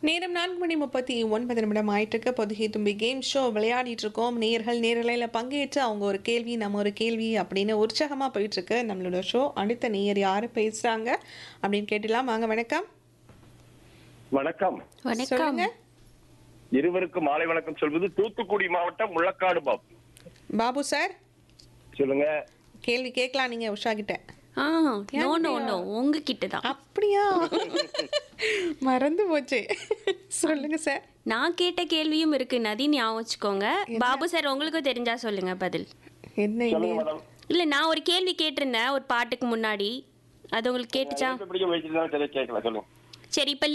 நேரம் 4:39 ஆயிட்டிருக்கு. பொதுகை தும்பி கேம் ஷோ விளையாடிட்டு இருக்கோம். நேரலையில் பங்கேற்று அவங்க ஒரு கேள்வி நம்ம ஒரு கேள்வி அப்படின்னு உற்சாகமாக போயிட்டு இருக்கு நம்மளோட ஷோ. அடுத்த நேயர் யாரு பேசுறாங்க அப்படின்னு கேட்டலாம். வாங்க, வணக்கம். வணக்கம். வணக்கம். சொல்லுங்க. இருவருக்கும் மாலை வணக்கம் சொல்வது தூத்துக்குடி மாவட்டம் முள்ளக்காடு பாபு. பாபு சார், சொல்லுங்க. கேள்வி கேட்கலாம் நீங்க உஷா கிட்ட. நோ நோ நோ உங்ககிட்ட தான். அப்படியா? மறந்து போச்சு. சொல்லுங்க சார். நான் கேட்ட கேள்வியும் இருக்கு நதி, ஞாபகம் வச்சுக்கோங்க. பாபு சார் உங்களுக்கும் தெரிஞ்சா சொல்லுங்க பதில். என்ன சொல்லுங்க மேடம். இல்ல, நான் ஒரு கேள்வி கேட்டிருந்தேன் ஒரு பாட்டுக்கு முன்னாடி. அது உங்களுக்கு கேட்டுச்சா? பிடிக்க வச்சுதான் சரி கேட்கல. சொல்லுங்க. சரி, இப்ப